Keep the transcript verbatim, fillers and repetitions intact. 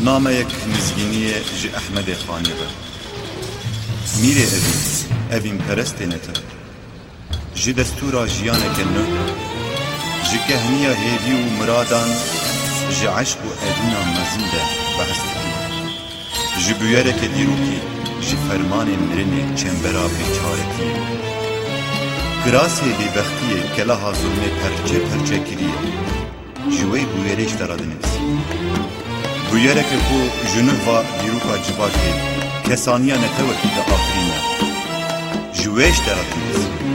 نامەیەک نزگینیە ji Ehmedê Xanê ve. Mîrê evî, evîn perestê netin. Ji destûra jiyaneke nû, ji kehniya hêvî û miradan, ji eşq û edîna mezin de behs dikî. Ji bûyereke dîrokî, ji fermanê mirinê çembera bêçaretiyê. Girasê bêbextiyê keleha zulmê perçe perçe kiriye. Ji wê bûyerê ji te re dinivîsî. Bûyereke ku ji nûva dîroka civakê kesaniya netewekî de afirîne. Ji wê ji te re dinivîsî.